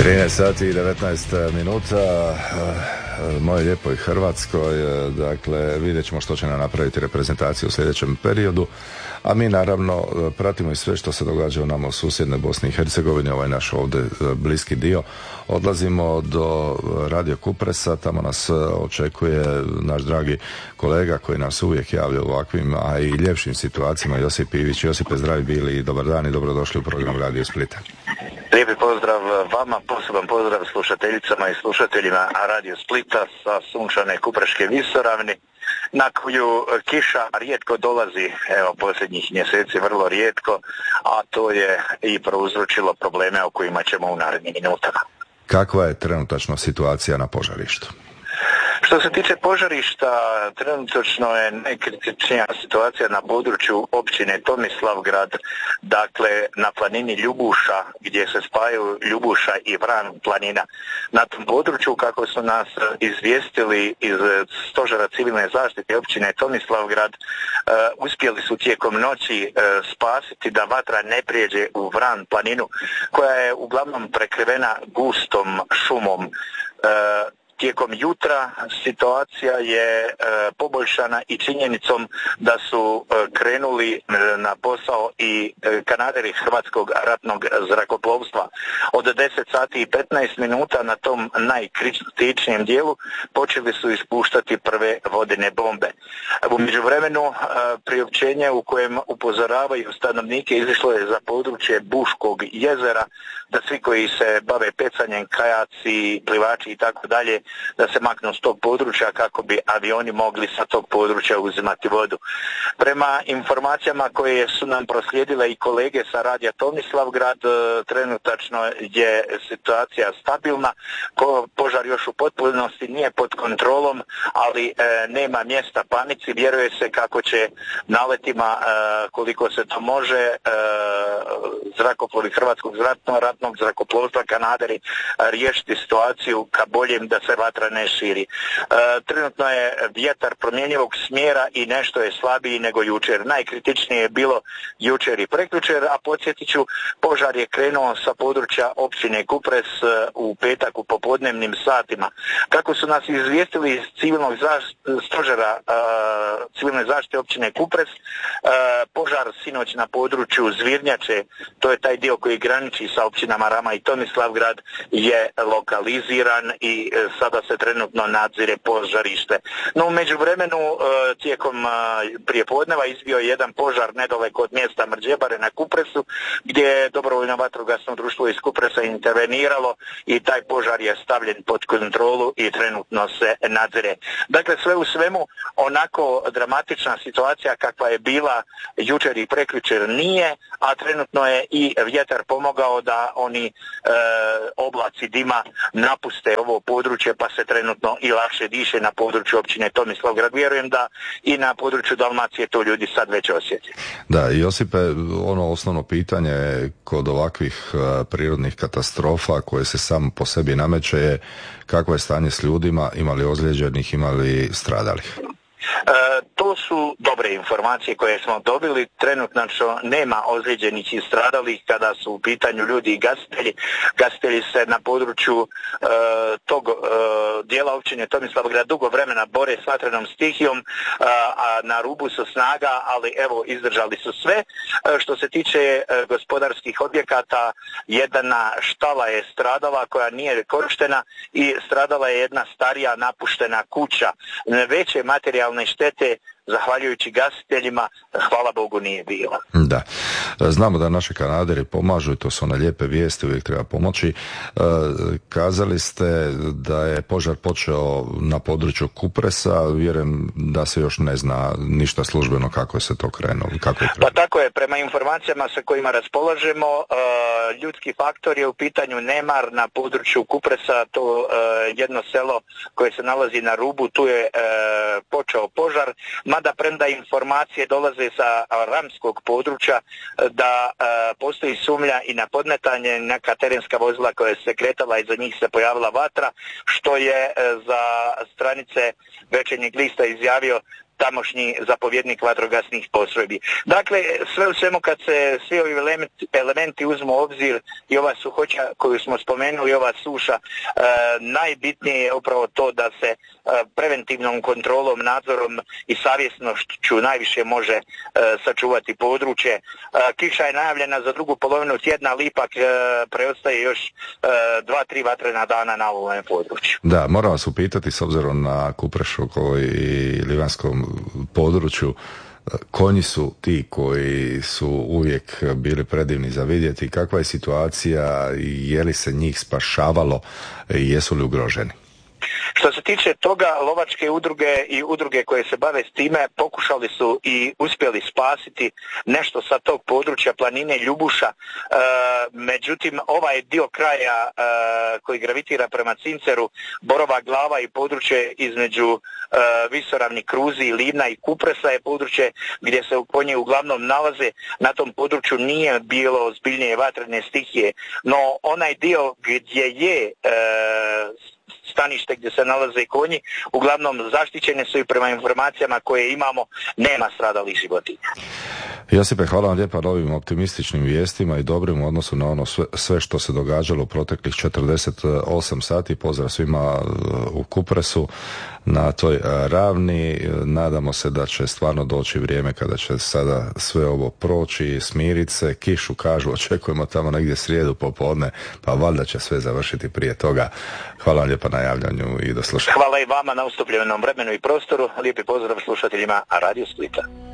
13 sati i 19 minuta, moje lijepoj Hrvatskoj. Dakle, vidjet ćemo što će nam napraviti reprezentacija u sljedećem periodu, a mi naravno pratimo i sve što se događa u nama u susjednoj Bosni i Hercegovini, ovaj naš ovdje bliski dio. Odlazimo do Radio Kupresa, tamo nas očekuje naš dragi kolega koji nas uvijek javlja u ovakvim, a i ljepšim situacijama, Josip Ivić. Josipe, zdravi bili, dobar dan i dobrodošli u program Radio Splita. Lijepi pozdrav vama, poseban pozdrav slušateljicama i slušateljima Radio Splita sa sunčane Kupreške visoravni, na koju kiša rijetko dolazi, evo posljednjih mjeseci vrlo rijetko, a to je i prouzročilo probleme o kojima ćemo u narednim minutama. Kakva je trenutačno situacija na požarištu? Što se tiče požarišta, trenutačno je najkritičnija situacija na području općine Tomislavgrad, dakle na planini Ljubuša, gdje se spajaju Ljubuša i Vran planina. Na tom području, kako su nas izvijestili iz stožera civilne zaštite općine Tomislavgrad, uspjeli su tijekom noći spasiti da vatra ne prijeđe u Vran planinu, koja je uglavnom prekrivena gustom šumom. Tijekom jutra situacija je poboljšana i činjenicom da su krenuli na posao i kanaderi Hrvatskog ratnog zrakoplovstva. Od 10 sati i 15 minuta na tom najkritičnijem dijelu počeli su ispuštati prve vodene bombe. U međuvremenu priopćenje u kojem upozoravaju stanovnike izišlo je za područje Buškog jezera, da svi koji se bave pecanjem, kajaci, plivači i tako dalje, da se maknu s tog područja kako bi avioni mogli sa tog područja uzimati vodu. Prema informacijama koje su nam proslijedile i kolege sa radija Tomislavgrad, trenutačno je situacija stabilna, požar još u potpunosti nije pod kontrolom, ali nema mjesta panici. Vjeruje se kako će naletima, koliko se to može, zrakoplovi Hrvatskog ratnog zrakoplovstva, kanaderi, riješiti situaciju ka boljem da se vatra ne širi. Trenutno je vjetar promjenjivog smjera i nešto je slabiji nego jučer. Najkritičnije je bilo jučer i prekjučer, a podsjetit ću, požar je krenuo sa područja općine Kupres u petak u popodnevnim satima. Kako su nas izvijestili iz civilnog stožera civilne zaštite općine Kupres, požar sinoć na području Zvirnjače, to je taj dio koji graniči sa općinama Rama i Tomislavgrad, je lokaliziran i sada se trenutno nadzire požarište. No, u međuvremenu tijekom prijepodneva izbio je jedan požar nedaleko od mjesta Mrđebare na Kupresu, gdje je dobrovoljno vatrogasno društvo iz Kupresa interveniralo i taj požar je stavljen pod kontrolu i trenutno se nadzire. Dakle, sve u svemu, onako dramatična situacija kakva je bila jučer i prekjučer nije, a trenutno je i vjetar pomogao da oni oblaci dima napuste ovo područje, pa se trenutno i lakše diše na području općine Tomislavgrad. Vjerujem da i na području Dalmacije to ljudi sad već osjeti. Da, Josipe, ono osnovno pitanje je kod ovakvih prirodnih katastrofa koje se samo po sebi nameće je kakvo je stanje s ljudima, ima li ozlijeđenih, ima li stradalih? To su dobre informacije koje smo dobili. Trenutno nema ozlijeđenih i stradalih kada su u pitanju ljudi i gastitelji. Gastitelji se na području tog dijela općine Tomislavgrad dugo vremena bore s vatrenom stihijom, a na rubu su snaga, ali evo izdržali su sve. Što se tiče gospodarskih objekata, jedna štala je stradala koja nije korištena i stradala je jedna starija napuštena kuća. Veće materijalne štete, zahvaljujući gasiteljima, hvala Bogu, nije bilo. Da, znamo da naši kanaderi pomažu i to su one lijepe vijesti, uvijek treba pomoći. Kazali ste da je požar počeo na području Kupresa, vjerujem da se još ne zna ništa službeno kako je se to krenulo. Pa tako je, prema informacijama sa kojima raspolažemo, ljudski faktor je u pitanju nemar na području Kupresa, to jedno selo koje se nalazi na rubu, tu je počeo požar, mada premda informacije dolaze sa ramskog područja da postoji sumnja i na podmetanje neka terenska vozila koja se kretala i za njih se pojavila vatra, što je za stranice Večernjeg lista izjavio tamošnji zapovjednik vatrogasnih postrojbi. Dakle, sve u svemu kad se svi ovi elementi uzmu u obzir i ova suhoća koju smo spomenuli, ova suša, najbitnije je upravo to da se preventivnom kontrolom, nadzorom i savjesnošću najviše može sačuvati područje. Kiša je najavljena za drugu polovinu tjedna, ali ipak preostaje još 2-3 vatrena dana na ovom području. Da, moram vas upitati s obzirom na Kuprešovo i Livanskom području, konji su ti koji su uvijek bili predivni za vidjeti. Kakva je situacija, je li se njih spašavalo i jesu li ugroženi? Što se tiče toga, lovačke udruge i udruge koje se bave s time pokušali su i uspjeli spasiti nešto sa tog područja planine Ljubuša. Međutim, ovaj dio kraja koji gravitira prema Cinceru, Borova glava i područje između Visoravni, Kruzi, Livna i Kupresa je područje gdje se konji uglavnom nalaze. Na tom području nije bilo ozbiljnije vatrene stihije, no onaj dio gdje je stanište gdje se nalaze konji, uglavnom zaštićene su i prema informacijama koje imamo nema stradalih životinja. Josipe, hvala vam lijepa na ovim optimističnim vijestima i dobrim u odnosu na ono sve što se događalo u proteklih 48 sati. Pozdrav svima u Kupresu na toj ravni. Nadamo se da će stvarno doći vrijeme kada će sada sve ovo proći, smiriti se. Kišu kažu očekujemo tamo negdje srijedu popodne, pa valjda će sve završiti prije toga. Hvala vam lijepa na javljanju i do slušanja. Hvala i vama na ustupljenom vremenu i prostoru. Lijepi pozdrav slušateljima Radio Splita.